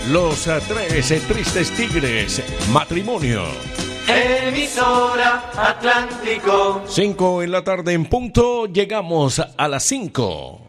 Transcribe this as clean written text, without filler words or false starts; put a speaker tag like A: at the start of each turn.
A: Los tres tristes tigres, matrimonio.
B: Emisora Atlántico.
A: 5 en la tarde en punto, llegamos a las 5.